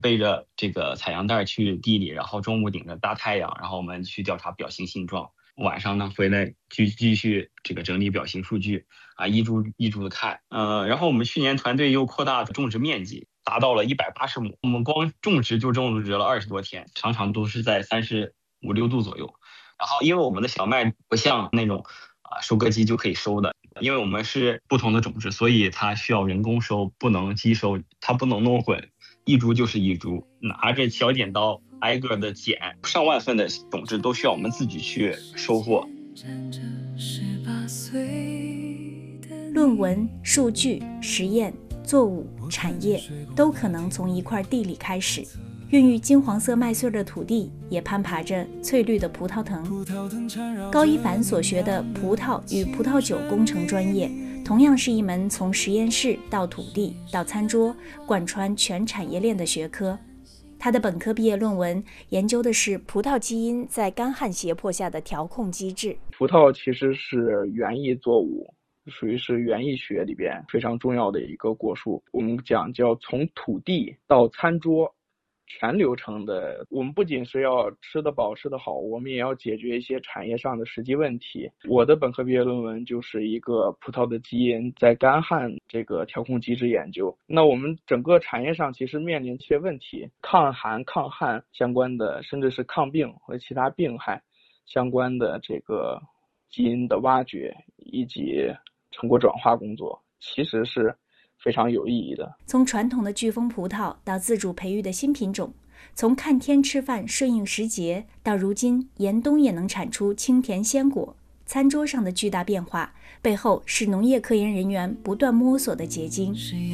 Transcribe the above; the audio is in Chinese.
背着这个采样袋去地里，然后中午顶着大太阳，然后我们去调查表型性状。晚上呢回来继续这个整理表型数据啊，一株的看。然后我们去年团队又扩大种植面积，达到了180亩。我们光种植就种植了20多天，常常都是在35、6度左右。然后因为我们的小麦不像那种收割机就可以收的，因为我们是不同的种子，所以它需要人工收，不能机收，它不能弄混，一株就是一株，拿着小剪刀挨个的剪，上万份的种子都需要我们自己去收获。 论文、数据、实验、作物、产业都可能从一块地里开始。孕育金黄色麦穗的土地也攀爬着翠绿的葡萄藤。高一凡所学的葡萄与葡萄酒工程专业，同样是一门从实验室到土地到餐桌，贯穿全产业链的学科。他的本科毕业论文研究的是葡萄基因在干旱胁迫下的调控机制。 葡萄其实是园艺作物，属于是园艺学里边非常重要的一个果树。我们讲叫从土地到餐桌，全流程的，我们不仅是要吃得饱吃得好，我们也要解决一些产业上的实际问题。我的本科毕业论文就是一个葡萄的基因在干旱这个调控机制研究。那我们整个产业上其实面临一些问题，抗寒抗旱相关的，甚至是抗病和其他病害相关的这个基因的挖掘以及成果转化工作，其实是非常有意义的。 从传统的飓风葡萄到自主培育的新品种，从看天吃饭顺应时节到如今严冬也能产出清甜鲜果，餐桌上的巨大变化背后是农业科研人员不断摸索的结晶。